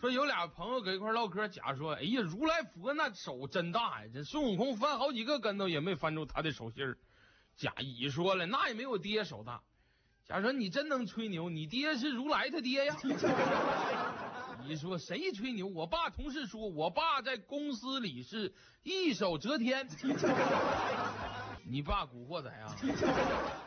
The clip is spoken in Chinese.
说有俩朋友搁一块唠嗑，甲说：“哎呀，如来佛那手真大呀，这孙悟空翻好几个跟头也没翻出他的手心儿。”甲乙说了：“那也没有爹手大。”甲说：“你真能吹牛，你爹是如来他爹呀。”乙说：“谁吹牛？我爸同事说，我爸在公司里是一手遮天。”你爸古惑仔啊？